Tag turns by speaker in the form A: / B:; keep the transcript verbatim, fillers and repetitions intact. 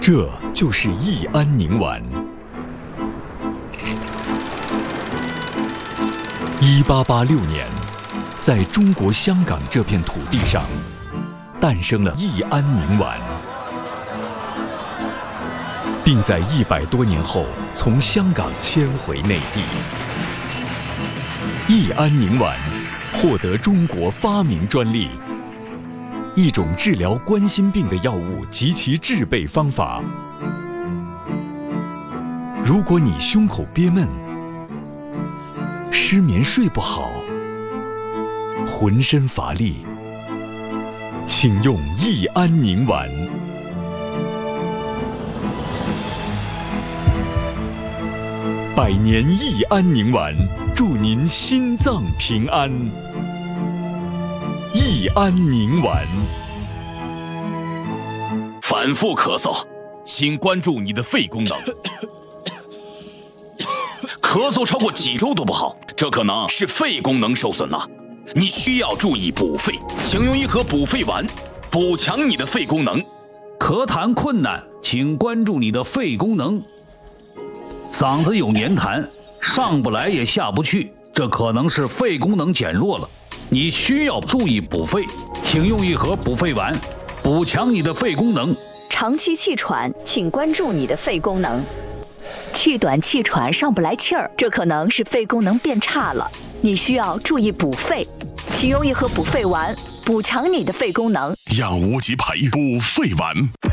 A: 这就是益安宁丸。一八八六年，在中国香港这片土地上，诞生了益安宁丸，并在一百多年后从香港迁回内地。益安宁丸获得中国发明专利，一种治疗冠心病的药物及其制备方法。如果你胸口憋闷、失眠睡不好、浑身乏力，请用益安宁丸。百年益安宁丸，祝您心脏平安。益安宁丸。
B: 反复咳嗽，请关注你的肺功能。咳嗽超过几周都不好，这可能是肺功能受损了。你需要注意补肺，请用一盒补肺丸，补强你的肺功能。
C: 咳痰困难，请关注你的肺功能。嗓子有黏痰，上不来也下不去，这可能是肺功能减弱了。你需要注意补肺，请用一盒补肺丸，补强你的肺功能。
D: 长期气喘，请关注你的肺功能。气短气喘，上不来气儿，这可能是肺功能变差了。你需要注意补肺，请用一盒补肺丸，补强你的肺功能。
E: 让无极牌补肺丸。